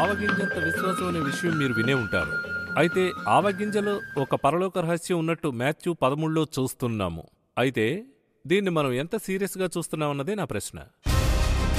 ఆవగింజంత విశ్వాసం అనే విషయం మీరు వినే ఉంటారు. అయితే ఆవగింజలో ఒక పరలోక రహస్యం ఉన్నట్టు మాథ్యూ 13లో చూస్తున్నాము. అయితే దీన్ని మనం ఎంత సీరియస్గా చూస్తున్నామన్నదే నా ప్రశ్న.